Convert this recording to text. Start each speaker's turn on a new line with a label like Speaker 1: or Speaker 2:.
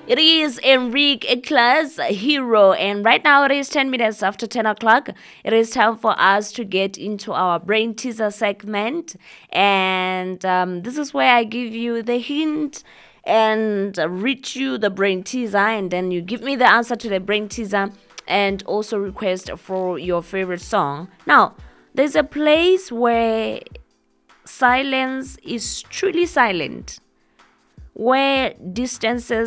Speaker 1: It is Enrique Class Hero, and right now it is 10 minutes after 10 o'clock. It is time for us to get into our brain teaser segment, and this is where I give you the hint and read you the brain teaser, and then you give me the answer to the brain teaser and also request for your favorite song. Now, there's a place where silence is truly silent, where distances